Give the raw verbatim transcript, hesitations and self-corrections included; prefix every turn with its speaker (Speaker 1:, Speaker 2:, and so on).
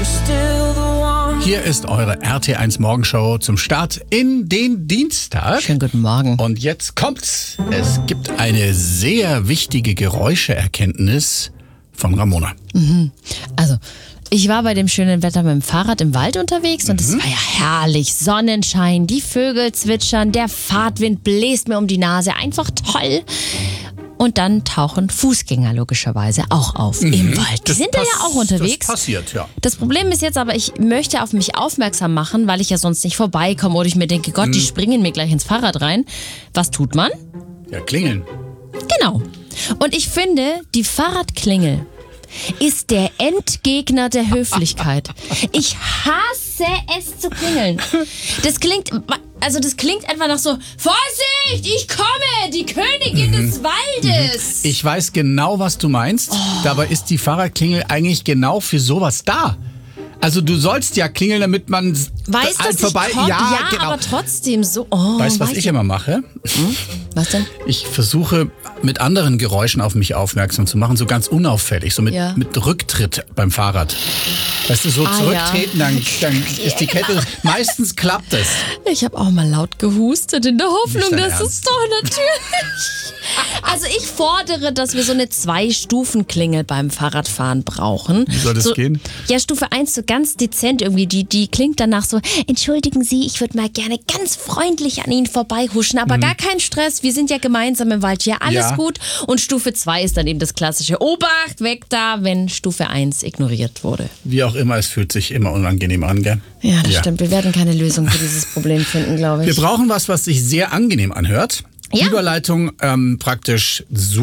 Speaker 1: Hier ist eure R T eins Morgenshow zum Start in den Dienstag.
Speaker 2: Schönen guten Morgen.
Speaker 1: Und jetzt kommt's. Es gibt eine sehr wichtige Geräuscheerkenntnis von Ramona.
Speaker 2: Mhm. Also, ich war bei dem schönen Wetter mit dem Fahrrad im Wald unterwegs und es
Speaker 1: Mhm.
Speaker 2: war ja herrlich. Sonnenschein, die Vögel zwitschern, der Fahrtwind bläst mir um die Nase. Einfach toll. Und dann tauchen Fußgänger logischerweise auch auf
Speaker 1: Mhm.
Speaker 2: im Wald. Die
Speaker 1: Das
Speaker 2: sind da
Speaker 1: pass-
Speaker 2: ja auch unterwegs.
Speaker 1: Das passiert, ja.
Speaker 2: Das Problem ist jetzt aber, ich möchte auf mich aufmerksam machen, weil ich ja sonst nicht vorbeikomme oder ich mir denke, Gott, die springen mir gleich ins Fahrrad rein. Was tut man?
Speaker 1: Ja, klingeln.
Speaker 2: Genau. Und ich finde, die Fahrradklingel ist der Endgegner der Höflichkeit. Ich hasse es zu klingeln. Das klingt, also das klingt einfach nach so, Vorsicht, ich komme, die Königin des Waldes.
Speaker 1: Ich weiß genau, was du meinst. Dabei ist die Fahrradklingel eigentlich genau für sowas da. Also du sollst ja klingeln, damit man
Speaker 2: Weißt du,
Speaker 1: halt
Speaker 2: dass
Speaker 1: vorbei.
Speaker 2: ich komm,
Speaker 1: Ja,
Speaker 2: ja
Speaker 1: genau.
Speaker 2: aber trotzdem so. Oh,
Speaker 1: Weißt du, was
Speaker 2: weiß
Speaker 1: ich immer mache?
Speaker 2: Was denn?
Speaker 1: Ich versuche mit anderen Geräuschen auf mich aufmerksam zu machen, so ganz unauffällig, so mit,
Speaker 2: Ja.
Speaker 1: mit Rücktritt beim Fahrrad. Weißt du, so
Speaker 2: Ah,
Speaker 1: zurücktreten, dann, dann ist die Kette, meistens klappt es.
Speaker 2: Ich habe auch mal laut gehustet in der Hoffnung,
Speaker 1: dein
Speaker 2: dass es
Speaker 1: Ernst?
Speaker 2: doch natürlich. Also ich fordere, dass wir so eine Zwei-Stufen-Klingel beim Fahrradfahren brauchen.
Speaker 1: Wie soll das
Speaker 2: so,
Speaker 1: gehen?
Speaker 2: Ja, Stufe eins so ganz dezent irgendwie. Die, die klingt danach so, entschuldigen Sie, ich würde mal gerne ganz freundlich an Ihnen vorbeihuschen, aber gar kein Stress, wir sind ja gemeinsam im Wald hier, alles
Speaker 1: Ja.
Speaker 2: gut. Und Stufe zwei ist dann eben das klassische Obacht, weg da, wenn Stufe eins ignoriert wurde.
Speaker 1: Wie auch immer, es fühlt sich immer unangenehm an, gell?
Speaker 2: Ja, das
Speaker 1: Ja.
Speaker 2: stimmt. Wir werden keine Lösung für dieses Problem finden, glaube ich.
Speaker 1: Wir brauchen was, was sich sehr angenehm anhört.
Speaker 2: Ja.
Speaker 1: Überleitung ähm, praktisch